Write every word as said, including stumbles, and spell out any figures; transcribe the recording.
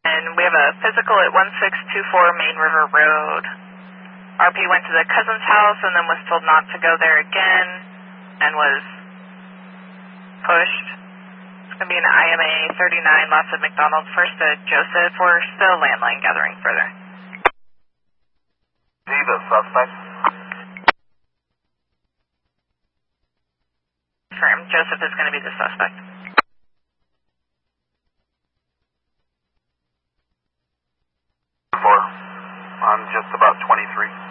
And we have a physical at one six two four Main River Road. R P went to the cousin's house and then was told not to go there again and was pushed. It's going to be an I M A thirty-nine, lots of McDonald's, first to Joseph. We're still landline gathering further. See the suspect? Confirm, Joseph is going to be the suspect. Four. I'm just about twenty-three.